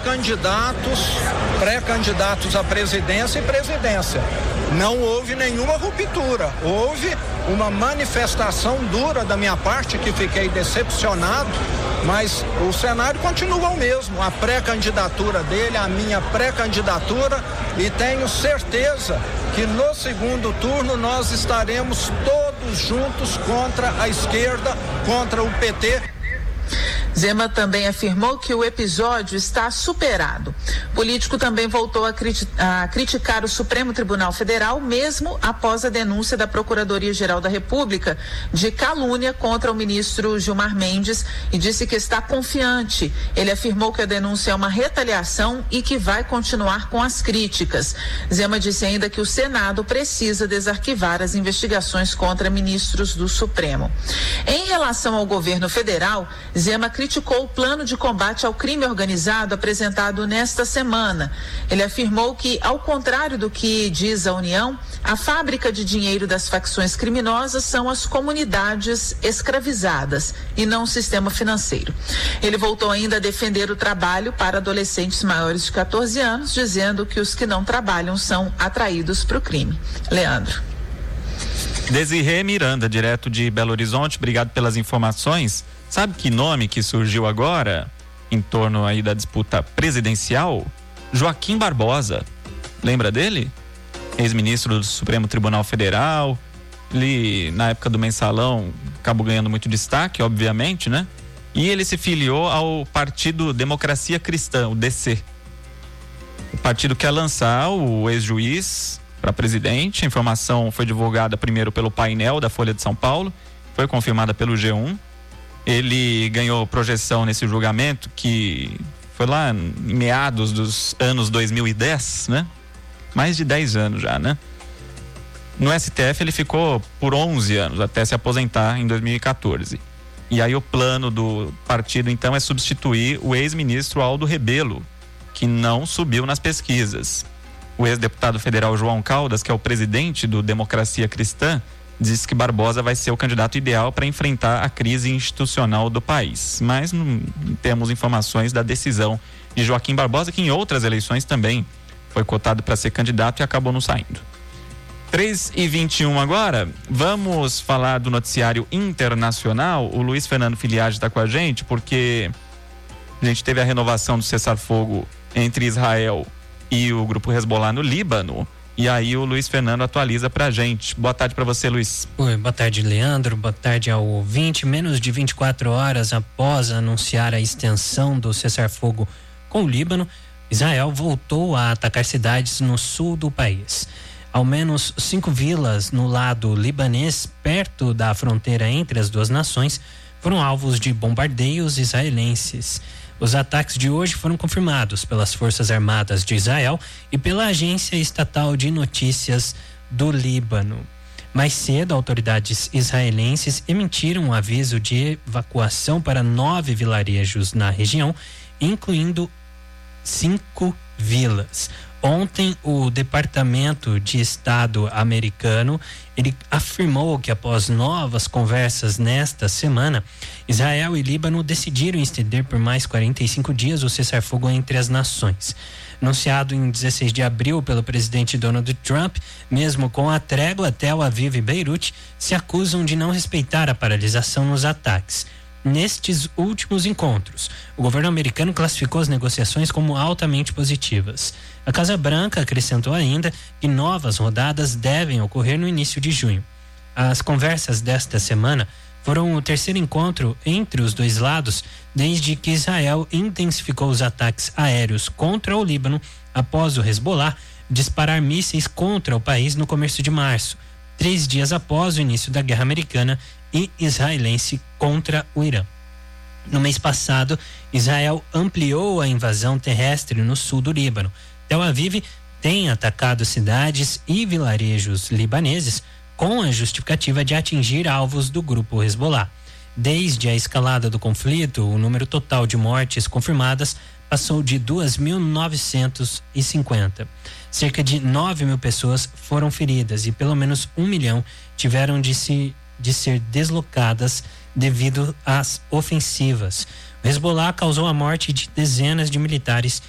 candidatos, pré-candidatos à presidência e presidência. Não houve nenhuma ruptura, houve uma manifestação dura da minha parte, que fiquei decepcionado, mas o cenário continua o mesmo, a pré-candidatura dele, a minha pré-candidatura, e tenho certeza que no segundo turno nós estaremos todos juntos contra a esquerda, contra o PT. Zema também afirmou que o episódio está superado. O político também voltou a criticar o Supremo Tribunal Federal, mesmo após a denúncia da Procuradoria-Geral da República de calúnia contra o ministro Gilmar Mendes, e disse que está confiante. Ele afirmou que a denúncia é uma retaliação e que vai continuar com as críticas. Zema disse ainda que o Senado precisa desarquivar as investigações contra ministros do Supremo. Em relação ao governo federal, Zema criticou o plano de combate ao crime organizado apresentado nesta semana. Ele afirmou que, ao contrário do que diz a União, a fábrica de dinheiro das facções criminosas são as comunidades escravizadas e não o sistema financeiro. Ele voltou ainda a defender o trabalho para adolescentes maiores de 14 anos, dizendo que os que não trabalham são atraídos para o crime. Leandro. Desirê Miranda, direto de Belo Horizonte, obrigado pelas informações. Sabe que nome que surgiu agora em torno aí da disputa presidencial? Joaquim Barbosa. Lembra dele? Ex-ministro do Supremo Tribunal Federal. Ele, na época do Mensalão, acabou ganhando muito destaque, obviamente, né? E ele se filiou ao Partido Democracia Cristã, o DC. O partido quer lançar o ex-juiz para presidente. A informação foi divulgada primeiro pelo painel da Folha de São Paulo, foi confirmada pelo G1. Ele ganhou projeção nesse julgamento, que foi lá em meados dos anos 2010, né? Mais de 10 anos já, né? No STF ele ficou por 11 anos, até se aposentar em 2014. E aí o plano do partido, então, é substituir o ex-ministro Aldo Rebelo, que não subiu nas pesquisas. O ex-deputado federal João Caldas, que é o presidente do Democracia Cristã, diz que Barbosa vai ser o candidato ideal para enfrentar a crise institucional do país. Mas não temos informações da decisão de Joaquim Barbosa, que em outras eleições também foi cotado para ser candidato e acabou não saindo. 3h21 agora, vamos falar do noticiário internacional. O Luiz Fernando Filiage está com a gente, porque a gente teve a renovação do cessar-fogo entre Israel e o grupo Hezbollah no Líbano. E aí o Luiz Fernando atualiza pra gente. Boa tarde pra você, Luiz. Oi, boa tarde, Leandro. Boa tarde ao ouvinte. Menos de 24 horas após anunciar a extensão do cessar-fogo com o Líbano, Israel voltou a atacar cidades no sul do país. Ao menos 5 vilas no lado libanês, perto da fronteira entre as duas nações, foram alvos de bombardeios israelenses. Os ataques de hoje foram confirmados pelas Forças Armadas de Israel e pela Agência Estatal de Notícias do Líbano. Mais cedo, autoridades israelenses emitiram um aviso de evacuação para 9 vilarejos na região, incluindo 5 vilas. Ontem, o Departamento de Estado americano, ele afirmou que após novas conversas nesta semana, Israel e Líbano decidiram estender por mais 45 dias o cessar-fogo entre as nações. Anunciado em 16 de abril pelo presidente Donald Trump, mesmo com a trégua, Tel Aviv e Beirute se acusam de não respeitar a paralisação nos ataques. Nestes últimos encontros, o governo americano classificou as negociações como altamente positivas. A Casa Branca acrescentou ainda que novas rodadas devem ocorrer no início de junho. As conversas desta semana foram o terceiro encontro entre os dois lados desde que Israel intensificou os ataques aéreos contra o Líbano após o Hezbollah disparar mísseis contra o país no começo de março, 3 dias após o início da guerra americana e israelense contra o Irã. No mês passado, Israel ampliou a invasão terrestre no sul do Líbano. Tel Aviv tem atacado cidades e vilarejos libaneses com a justificativa de atingir alvos do grupo Hezbollah. Desde a escalada do conflito, o número total de mortes confirmadas passou de 2.950. Cerca de 9.000 pessoas foram feridas e pelo menos 1 milhão tiveram de ser deslocadas devido às ofensivas. O Hezbollah causou a morte de dezenas de militares